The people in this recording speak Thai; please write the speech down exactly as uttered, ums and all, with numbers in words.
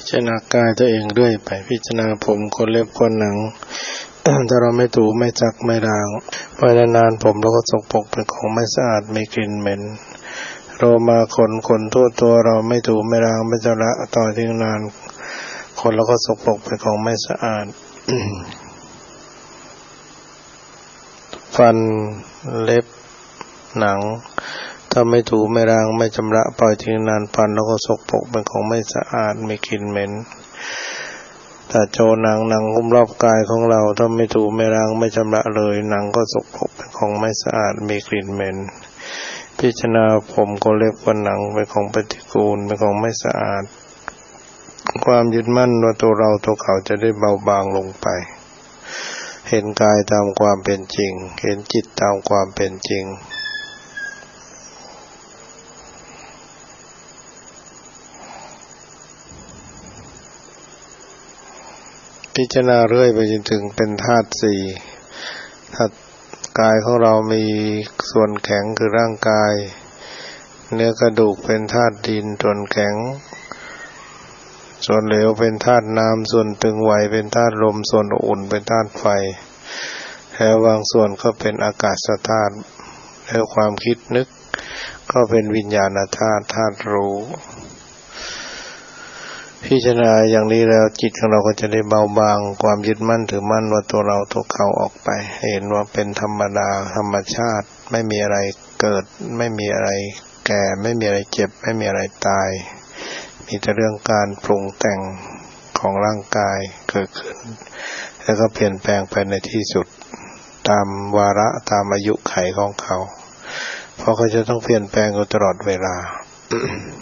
พิจารณากายตัวเองเรื่อยไปพิจารณาผมขนเล็บขนหนัง ถ้าเราไม่ถูไม่จักไม่ล้างไว้นานๆผมเราก็สกปรกเป็นของไม่สะอาดมีกลิ่นเหม็นโรมาขนขนทั่วตัวเราไม่ถูไม่ล้างไม่ชำระต่อทิ้งนานขนเราก็สกปรกเป็นของไม่สะอาด ฟันเล็บหนังถ้าไม่ถูไม่ล้างไม่ชำระปล่อยทิ้งนานฟันแล้วก็สกปรกเป็นของไม่สะอาดมีกลิ่นเหม็นถ้าโจหนังหนังหุ้มรอบกายของเราถ้าไม่ถูไม่ล้างไม่ชำระเลยหนังก็สกปรกเป็นของไม่สะอาดมีกลิ่นเหม็นพิจารณาผมขนเล็บขนหนังเป็นของปฏิกูลเป็นของไม่สะอาดความยึดมั่นว่าตัวเราตัวเขาจะได้เบาบางลงไปเห็นกายตามความเป็นจริงเห็นจิตตามความเป็นจริงพิจารณาเรื่อยไปจนถึงเป็นธาตุสี่ธาตุกายของเรามีส่วนแข็งคือร่างกายเนื้อกระดูกเป็นธาตุดินส่วนแข็งส่วนเหลวเป็นธาตุน้ำส่วนตึงไหวเป็นธาตุลมส่วนอุ่นเป็นธาตุไฟแล้วบางส่วนก็เป็นอากาศธาตุแล้วความคิดนึกก็เป็นวิญญาณธาตุธาตุรู้พิจารณาอย่างนี้แล้วจิตของเราก็จะได้เบาบางความยึดมั่นถือมั่นว่าตัวเราตัวเขาออกไปเห็นว่าเป็นธรรมดาธรรมชาติไม่มีอะไรเกิดไม่มีอะไรแก่ไม่มีอะไรเจ็บไม่มีอะไรตายมีแต่เรื่องการปรุงแต่งของร่างกายเกิดขึ้นแล้วก็เปลี่ยนแปลงไปในที่สุดตามวาระตามอายุไขของเขาเพราะเขาจะต้องเปลี่ยนแปลงอยู่ตลอดเวลา